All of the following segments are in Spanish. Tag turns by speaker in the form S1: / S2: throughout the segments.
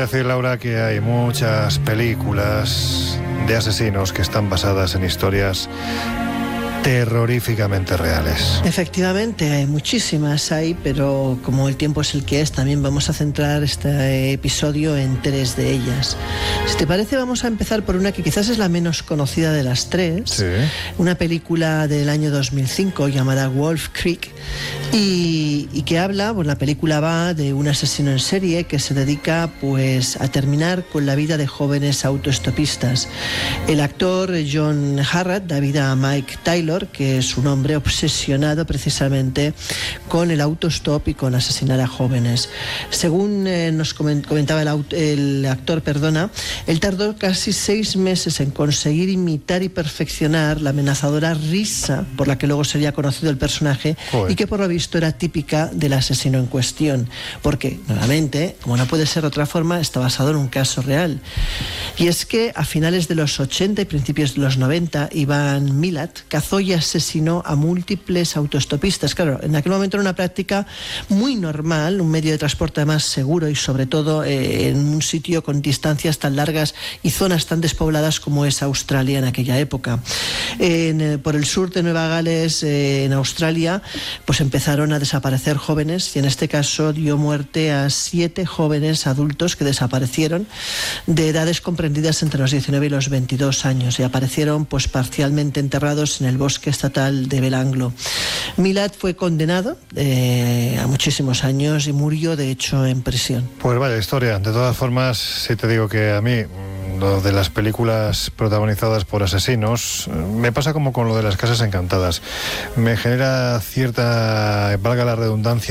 S1: decir, Laura, que hay muchas películas de asesinos que están basadas en historias terroríficamente reales.
S2: Efectivamente, hay muchísimas, pero como el tiempo es el que es, también vamos a centrar este episodio en 3 de ellas. Si te parece, vamos a empezar por una que quizás es la menos conocida de las 3,
S1: sí.
S2: Una película del año 2005 llamada Wolf Creek, y que habla, pues la película va de un asesino en serie que se dedica pues a terminar con la vida de jóvenes autoestopistas. El actor John Harrod da vida a Mike Taylor, que es un hombre obsesionado precisamente con el autostop y con asesinar a jóvenes. Según nos comentaba el actor, él tardó casi 6 meses en conseguir imitar y perfeccionar la amenazadora risa por la que luego sería conocido el personaje. Joder. Y que por lo visto era típica del asesino en cuestión, porque nuevamente, como no puede ser de otra forma, está basado en un caso real. Y es que a finales de los 80 y principios de los 90, Ivan Milat cazó y asesinó a múltiples autoestopistas. Claro, en aquel momento era una práctica muy normal, un medio de transporte más seguro y sobre todo en un sitio con distancias tan largas y zonas tan despobladas como es Australia en aquella época. Por el sur de Nueva Gales, en Australia, pues empezaron a desaparecer jóvenes, y en este caso dio muerte a 7 jóvenes adultos que desaparecieron de edades comprendidas entre los 19 y los 22 años y aparecieron pues parcialmente enterrados en el bosque estatal de Belanglo. Milat fue condenado a muchísimos años y murió de hecho en prisión.
S1: Pues vaya historia. De todas formas, si te digo que a mí lo de las películas protagonizadas por asesinos me pasa como con lo de las casas encantadas. Me genera cierta, valga la redundancia,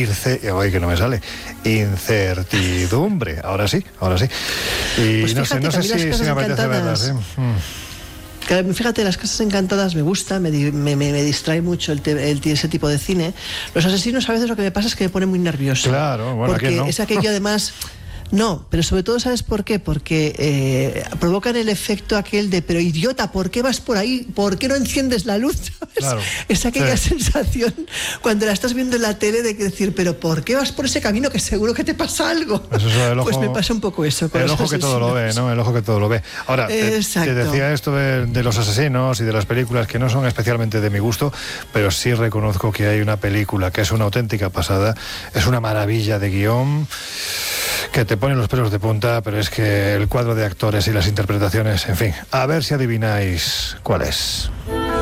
S1: incertidumbre. Ahora sí. Y pues fíjate, no sé si me apetece verlas.
S2: Fíjate, las casas encantadas me gusta, me distrae mucho ese tipo de cine. Los asesinos a veces lo que me pasa es que me pone muy nervioso.
S1: Claro, bueno,
S2: porque
S1: ¿quién no?
S2: Es aquello además... No, pero sobre todo, ¿sabes por qué? Porque provocan el efecto aquel de, pero idiota, ¿por qué vas por ahí? ¿Por qué no enciendes la luz? ¿Sabes?
S1: Claro,
S2: es aquella sensación cuando la estás viendo en la tele de decir, pero ¿por qué vas por ese camino que seguro que te pasa algo?
S1: Pues, pues
S2: me pasa un poco eso.
S1: El ojo que todo lo ve, ¿no? El ojo que todo lo ve. Ahora, te decía esto de los asesinos y de las películas que no son especialmente de mi gusto, pero sí reconozco que hay una película que es una auténtica pasada, es una maravilla de guión, que te ponen los pelos de punta, pero es que el cuadro de actores y las interpretaciones, en fin, a ver si adivináis cuál es.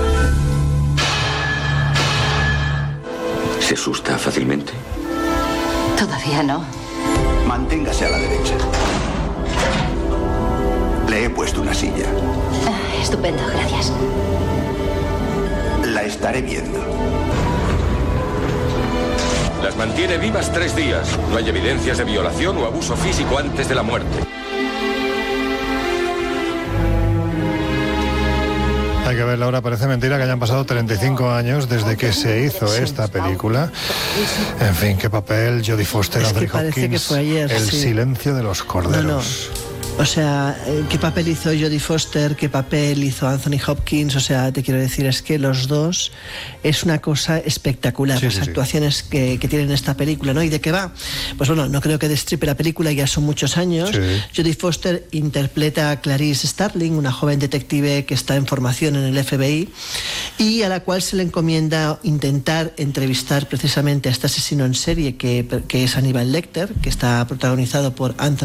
S3: ¿Se asusta fácilmente?
S4: Todavía no.
S3: Manténgase a la derecha. Le he puesto una silla.
S4: Estupendo, gracias.
S3: La estaré viendo.
S5: Las mantiene vivas 3 días. No hay evidencias de violación o abuso físico antes de la muerte.
S1: Hay que ver, Laura, parece mentira que hayan pasado 35 años desde que se hizo esta película. En fin, qué papel, Jodie Foster, Anthony Hopkins, El silencio de los corderos.
S2: O sea, ¿qué papel hizo Jodie Foster? ¿Qué papel hizo Anthony Hopkins? O sea, te quiero decir, es que los dos es una cosa espectacular. Las actuaciones que tienen esta película, ¿no? ¿Y de qué va? Pues bueno, no creo que destripe la película, ya son muchos años. Jodie Foster interpreta a Clarice Starling, una joven detective que está en formación en el FBI y a la cual se le encomienda intentar entrevistar precisamente a este asesino en serie que es Hannibal Lecter, que está protagonizado por Anthony